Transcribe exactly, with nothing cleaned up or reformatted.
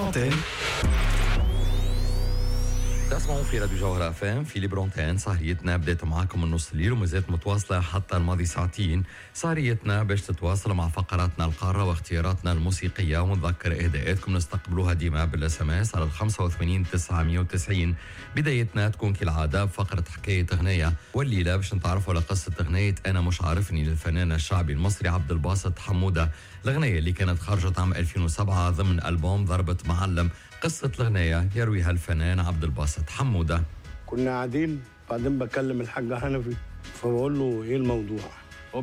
برونتين. تسمعون في راديو جوهرة اف ام في برونتين. سهريتنا بدأت معاكم من نص الليل ومازالت متواصلة حتى الماضي ساعتين. سهريتنا باش تتواصل مع فقراتنا القارة واختياراتنا الموسيقية، ونذكر اهداءاتكم نستقبلوها ديما بالاس ام اس على الخمسة وثمانين تسعمية وتسعين. بدايتنا تكون كالعادة بفقرة حكاية أغنية، والليلة باش نتعرفوا على قصة أغنية أنا مش عارفني للفنان الشعبي المصري عبد الباسط حمودة. الأغنية اللي كانت خرجت عام ألفين وسبعة ضمن ألبوم ضربة معلم. قصة الأغنية يرويها الفنان عبد الباسط حمودة. كنا قاعدين بعدين بكلم الحاج حنفي فبقول له ايه الموضوع،